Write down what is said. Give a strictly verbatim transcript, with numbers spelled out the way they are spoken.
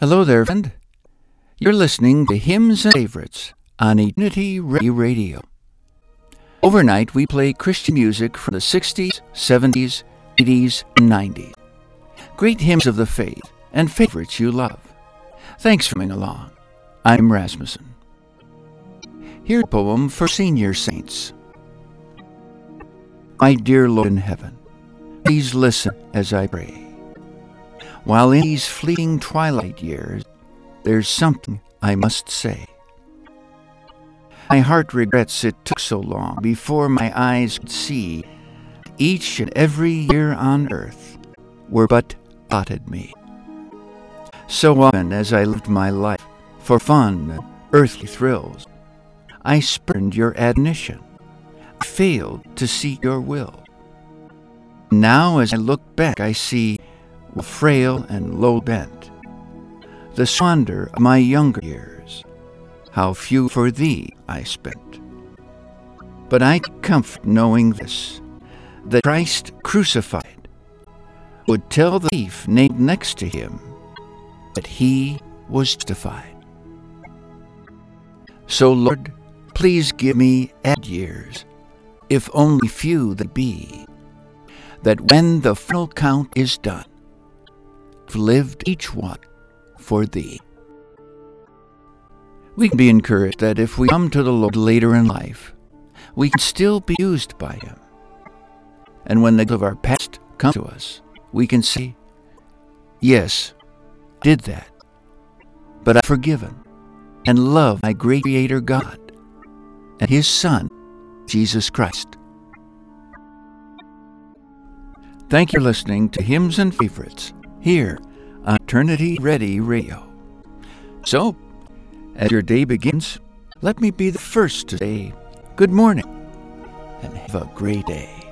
Hello there, friend. You're listening to Hymns and Favorites on Eternity Radio. Overnight, we play Christian music from the sixties, seventies, eighties, and nineties. Great hymns of the faith and favorites you love. Thanks for coming along. I'm Rasmussen. Here's a poem for senior saints. My dear Lord in heaven, please listen as I pray. While in these fleeting twilight years, there's something I must say. My heart regrets it took so long before my eyes could see each and every year on earth were but allotted me. So often as I lived my life for fun and earthly thrills, I spurned your admonition. I failed to seek your will. Now as I look back, I see, frail and low bent, the squander of my younger years, how few for thee I spent. But I take comfort knowing this, that Christ crucified would tell the thief named next to him that he was justified. So Lord, please give me add years, if only few they be, that when the final count is done, I've lived each one for thee. We can be encouraged that if we come to the Lord later in life, we can still be used by Him. And when the guilt of our past comes to us, we can say, yes, I did that, but I've forgiven and love my great Creator God and His Son, Jesus Christ. Thank you for listening to Hymns and Favorites here on Eternity Ready Radio. So, as your day begins, let me be the first to say good morning and have a great day.